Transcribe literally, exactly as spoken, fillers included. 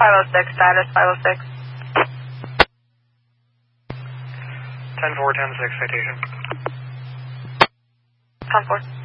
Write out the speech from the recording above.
five oh six, status five oh six. ten four, ten six, citation. ten four.